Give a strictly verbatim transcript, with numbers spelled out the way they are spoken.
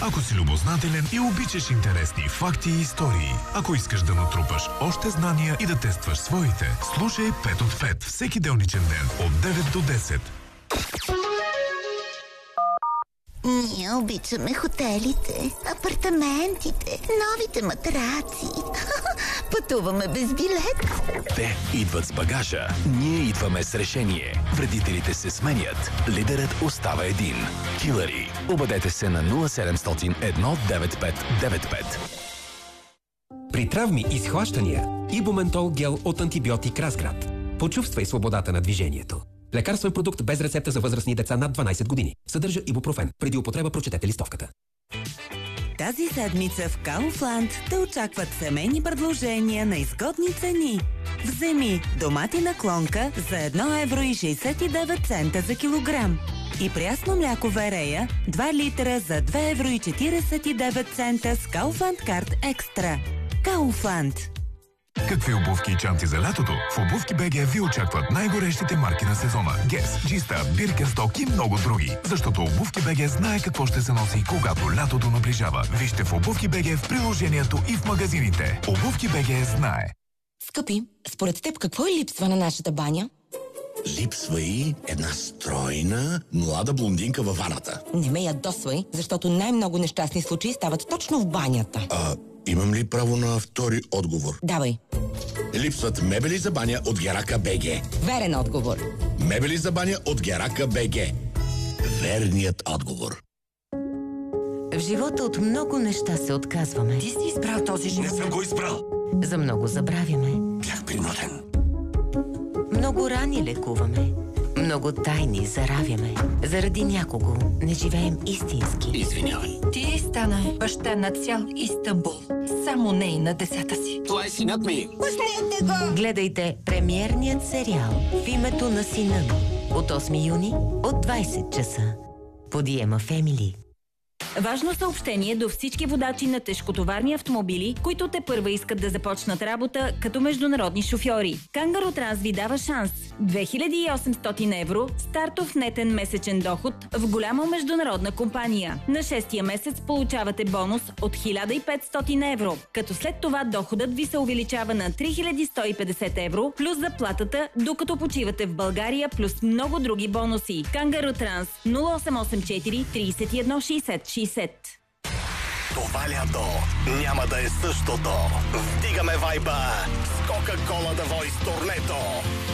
Ако си любознателен и обичаш интересни факти и истории, ако искаш да натрупаш още знания и да тестваш своите, слушай пет от пет всеки делничен ден от девет до десет. Ние обичаме хотелите, апартаментите, новите матраци. Пътуваме без билет. Те идват с багажа, ние идваме с решение. Вредителите се сменят, лидерът остава един. Килъри. Обадете се на нула седемстотин едно деветдесет и пет деветдесет и пет. При травми и схващания Ибументол гел от антибиотик Разград. Почувствай свободата на движението. Лекарствен продукт без рецепта за възрастни деца над дванайсет години. Съдържа ибупрофен. Преди употреба прочетете листовката. Тази седмица в Kaufland те очакват семейни предложения на изгодни цени. Вземи доматина клонка за едно евро и шейсет и девет цента за килограм. И прясно мляко Верея два литра за две евро и четирийсет и девет цента с Kaufland Card Extra. Kaufland. Какви обувки и чанти за лятото? В Обувки БГ ви очакват най-горещите марки на сезона. Гес, Джиста, Биркенсток и много други. Защото Обувки БГ знае какво ще се носи, когато лятото наближава. Вижте в Обувки БГ в приложението и в магазините. Обувки БГ знае. Скъпи, според теб какво е липсва на нашата баня? Липсва и една стройна, млада блондинка във ваната. Не ме ядосвай, защото най-много нещастни случаи стават точно в банята. А имам ли право на втори отговор? Давай. Липсват мебели за баня от Герака БГ. Верен отговор. Мебели за баня от Герака БГ. Верният отговор. В живота от много неща се отказваме. Ти си избрал този живот. Не съм го избрал. За много забравяме. Бях принуден. Много рани лекуваме. Много тайни заравяме. Заради някого не живеем истински. Извинявай. Ти стана баща на цял Истанбул. Само не и на децата си. Това е синът ми. Пуснете го! Гледайте премиерният сериал В името на сина ми от осми юни от двайсет часа по Диема Фемили. Важно съобщение до всички водачи на тежкотоварни автомобили, които тепърва искат да започнат работа като международни шофьори. Кангаро Транс ви дава шанс. две хиляди и осемстотин евро стартов нетен месечен доход в голяма международна компания. На шестия месец получавате бонус от хиляда и петстотин евро, като след това доходът ви се увеличава на три хиляди сто и петдесет евро плюс заплатата, докато почивате в България, плюс много други бонуси. Кангаро Транс нула осем осем четири трийсет и едно шейсет шейсет. Това лято няма да е същото. Вдигаме вайба с Кока-Кола The Voice турнето.